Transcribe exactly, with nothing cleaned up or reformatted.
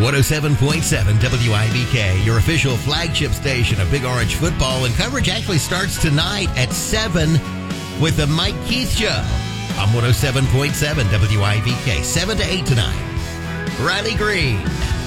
one oh seven point seven W I B K, your official flagship station of Big Orange football. And coverage actually starts tonight at seven with the Mike Keith Show on one oh seven point seven W I B K. seven to eight tonight. Riley Green.